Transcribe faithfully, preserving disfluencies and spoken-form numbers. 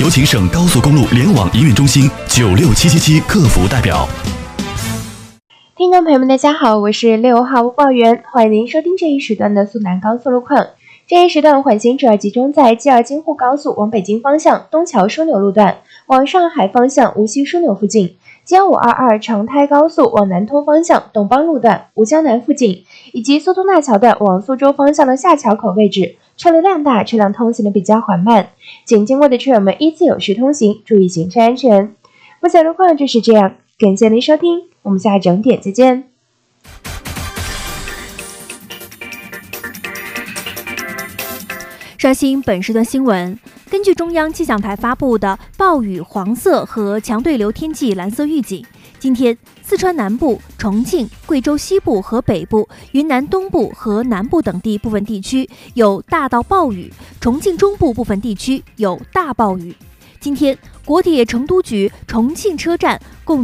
有请省高速公路联网营运中心九六七七七客服代表。 听众朋友们，大家好，我是六号播报员，欢迎您收听这一时段的苏南高速路况。这一时段缓行主要集中在吉尔京沪高速往北京方向东桥枢纽路段，往上海方向无锡枢纽附近，江五二二长台高速往南通方向董邦路段吴江南附近，以及苏通大桥段往苏州方向的下桥口位置，车流量大，车辆通行的比较缓慢，请经过的车友们依次有序通行，注意行车安全。目前路况就是这样，感谢您收听，我们下整点再见。 刷新本时段新闻，根据中央气象台发布的暴雨黄色和强对流天气蓝色预警，今天四川南部、重庆、贵州西部和北部、云南东部和南部等地部分地区有大到暴雨，重庆中部部分地区有大暴雨。今天，国铁成都局重庆车站共